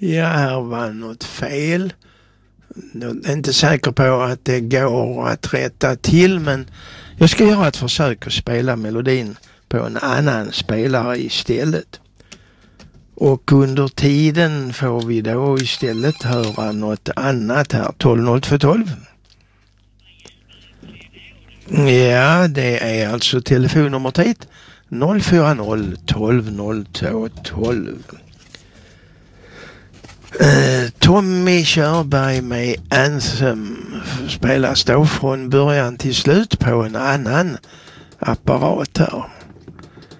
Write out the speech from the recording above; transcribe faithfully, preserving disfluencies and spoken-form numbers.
Ja, här var något fel. Jag är inte säker på att det går att rätta till, men jag ska göra ett försök att spela melodin på en annan spelare istället. Och under tiden får vi då istället höra något annat här. tolv noll två tolv. Ja, det är alltså telefonnumret hit. noll fyra noll tolv noll två tolv. Uh, Tommy Körberg med Anthem spelas då från början till slut på en annan apparat här.